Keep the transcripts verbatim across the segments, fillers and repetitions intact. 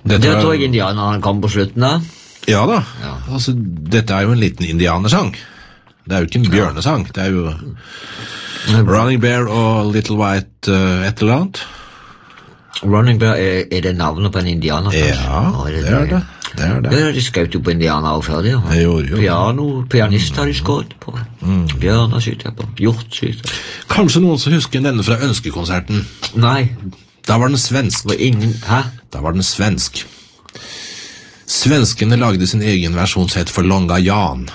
Dette Det var- tror jeg indianerne kom på slutten da. Ja da, Ja. altså, dette er jo en liten indianersang. Det er jo ikke en bjørnesang, det er jo Running Bear og Little White uh, et eller annet. Running Bear, er, er det navnet på en indianer? kanskje? Ja, Å, det er det. Det er det. Ja, de skjøt jo på indianer også før det. ja. Det gjorde jo det. Piano, pianist har de skjøt på. Mm. Bjørner skyter jeg på. Hjort skyter jeg på. Kanskje noen som husker denne fra ønskekonserten. Nei, Da var den svensk. det var ingen... Hæ? Da var den svensk. Svenskene lagde sin egen versjon som het for Longa Jan.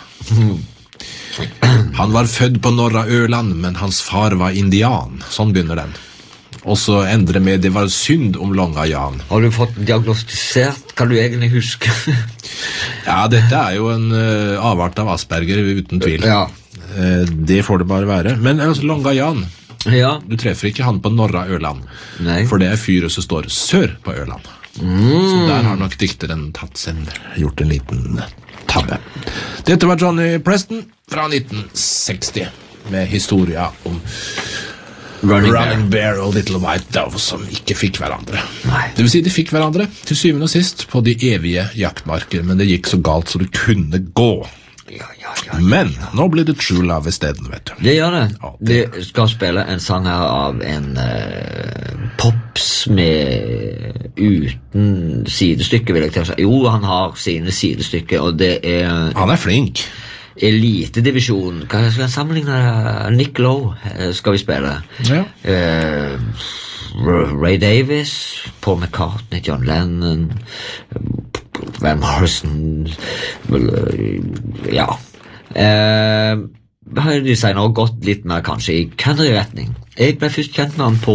Han var født på Norra Øland, men hans far var indian. Sånn begynner den. Og så ender det med det var synd om Longa Jan. Har du fått diagnostisert? Kan du egentlig huske? Ja, dette er jo en uh, avart av Asperger, uten tvil. Ja. Eh, det får det bare være. Men altså, Longa Jan, Ja. du treffer ikke han på Norra Øland. Nei. For det er fyret som står sør på Øland. Så der har nok dikteren tatt sin, gjort en liten tabbe. Dette var Johnny Preston fra nitten seksti, med historia om Running, Running Bear. Bear og Little White Dove som ikke fikk hverandre. Nei. Det vil si, de fikk hverandre til syvende og sist på de evige jaktmarker, men det gikk så galt så det kunne gå. Ja, ja, ja. Men nå blir det True Love i stedet, vet du. Det gjør det. Ja, det- Vi skal spille en sang her av en uh, pops med uten sidestykke, vil jeg til å si. Jo, han har sine sidestykker, og det er Han er flink. elitedivisjon. Hva skal jeg sammenligne det? Nick Lowe eh, skal vi spille. Ja. Eh, Ray Davis, Paul McCartney, John Lennon, Van Morrison, ja. Eh, de sier nå gått litt mer kanskje i country-retning. Jeg ble først kjent med han på,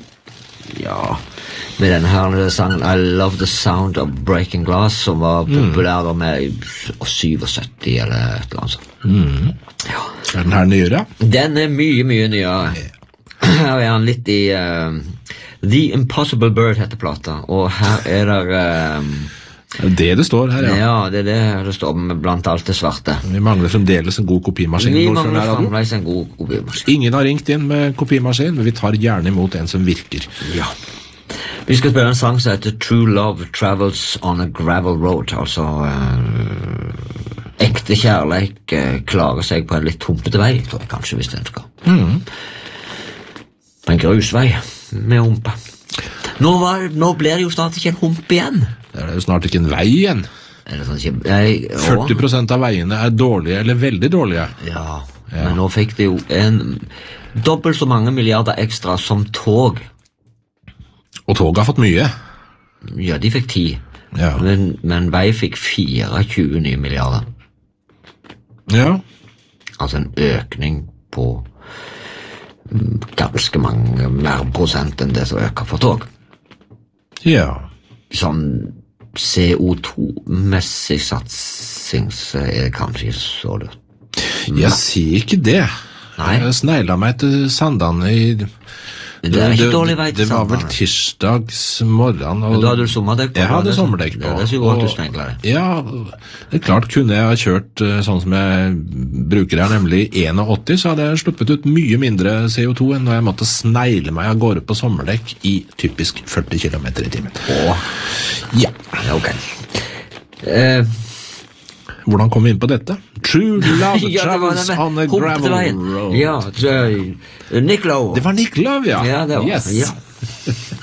ja, med denne her sangen I Love the Sound of Breaking Glass, som var populær da med syttisju eller et eller annet sånt. Ja. Er den her nyere? Den er mye, mye nyere. Her er han litt i uh, The Impossible Bird heter plata, og her er det uh, Det er det det står her, ja. ja, det er det det står med blant alt det svarte. Vi mangler fremdeles en god kopimaskin. Vi Hvorfor mangler er det? fremdeles en god kopimaskin. Ingen har ringt inn med kopimaskin, men vi tar gjerne imot en som virker. Ja. Vi skal spille en sang som heter True Love Travels on a Gravel Road, altså uh, ekte kjærleik uh, klarer seg på en litt humpete vei, tror jeg kanskje, hvis den skal. Mm. På en grusvei med humpe. Nå, var, nå blir det jo snart ikke en hump igjen. Det er jo snart ikke en vei igjen. Er det sånn ikke... Jeg, å, førti prosent av veiene er dårlige eller veldig dårlige. ja, men nå fikk det jo en dobbelt så mange milliarder ekstra som tog. Og toget har fått mye. Ja, de fikk ti. Ja. Men, men vei fikk tjuefire nye milliarder. Ja. Altså en økning på mm, ganske mange mer prosent enn det som øker for tog. Ja. Sånn C O to-messig satsing så er det kanskje ikke så lurt. Jeg sier ikke det. Nei. Jeg snegla meg til Sandane i... Det er ikke dårlig vei til Det var vel Sandane. tirsdags morgen. Og... Men du hadde sommerdekk på? Jeg hadde det er så- sommerdekk på. Ja, det er så godt og- du snegler det. Ja, det er klart kunne jeg ha kjørt eh, sånn som jeg bruker her, nemlig åtti, så hadde jeg sluppet ut mye mindre C O to enn når jeg måtte snegle meg av gårde på sommerdekk i typisk førti kilometer i timen. Åh, Ja, ja, ok. Eh, hvordan kom vi inn på dette? True love ja, det var travels det on a med gravel humpeveien. road. Ja, så, Nick Lowe. Det var Nick Love, ja. Ja, det var Yes. ja.